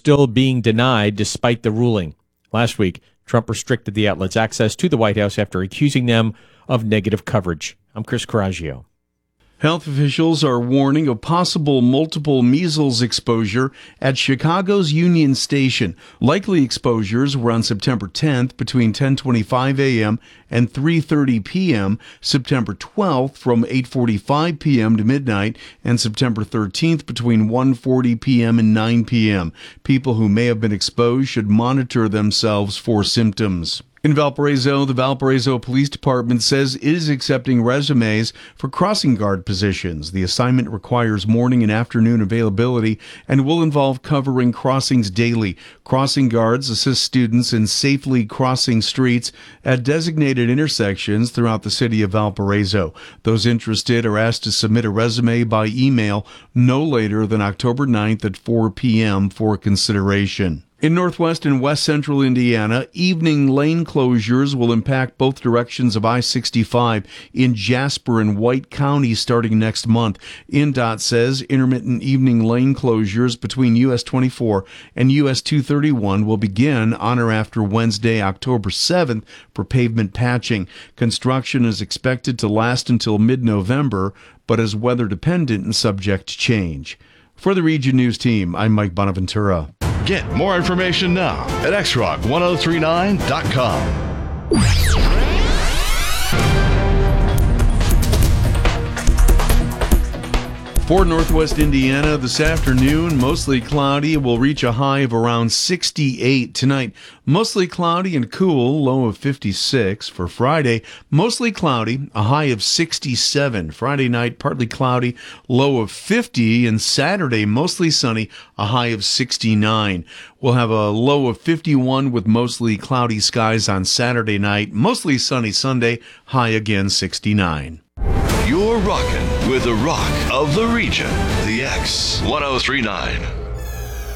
still being denied despite the ruling. Last week, Trump restricted the outlet's access to the White House after accusing them of negative coverage. I'm Chris Coraggio. Health officials are warning of possible multiple measles exposure at Chicago's Union Station. Likely exposures were on September 10th between 10:25 a.m. and 3:30 p.m., September 12th from 8:45 p.m. to midnight, and September 13th between 1:40 p.m. and 9 p.m. People who may have been exposed should monitor themselves for symptoms. In Valparaiso, the Valparaiso Police Department says it is accepting resumes for crossing guard positions. The assignment requires morning and afternoon availability and will involve covering crossings daily. Crossing guards assist students in safely crossing streets at designated intersections throughout the city of Valparaiso. Those interested are asked to submit a resume by email no later than October 9th at 4 p.m. for consideration. In northwest and west central Indiana, evening lane closures will impact both directions of I-65 in Jasper and White County starting next month. INDOT says intermittent evening lane closures between US 24 and US 231 will begin on or after Wednesday, October 7th for pavement patching. Construction is expected to last until mid-November, but is weather dependent and subject to change. For the Region News Team, I'm Mike Bonaventura. Get more information now at xrock1039.com. For northwest Indiana this afternoon, mostly cloudy. Will reach a high of around 68 tonight. Mostly cloudy and cool, low of 56. For Friday, mostly cloudy, a high of 67. Friday night, partly cloudy, low of 50. And Saturday, mostly sunny, a high of 69. We'll have a low of 51 with mostly cloudy skies on Saturday night. Mostly sunny Sunday, high again 69. You're rocking with the rock of the region, the X1039.